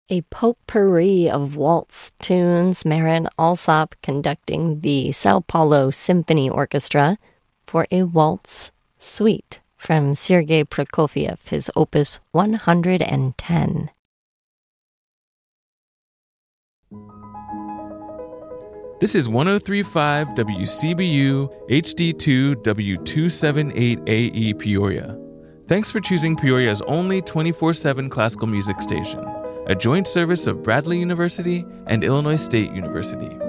A potpourri of waltz tunes, Marin Alsop conducting the Sao Paulo Symphony Orchestra for a waltz suite from Sergei Prokofiev, his opus 110. This is 103.5 WCBU HD2 W278AE Peoria. Thanks for choosing Peoria's only 24/7 classical music station, a joint service of Bradley University and Illinois State University.